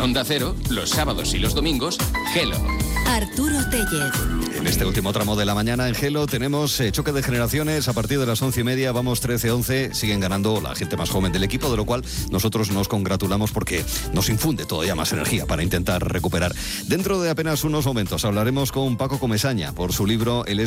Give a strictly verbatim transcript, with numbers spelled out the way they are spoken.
Onda Cero, los sábados y los domingos, Gelo. Arturo Tellez. En este último tramo de la mañana en Gelo tenemos eh, choque de generaciones. A partir de las once y media vamos trece once. Siguen ganando la gente más joven del equipo, de lo cual nosotros nos congratulamos porque nos infunde todavía más energía para intentar recuperar. Dentro de apenas unos momentos hablaremos con Paco Comesaña por su libro El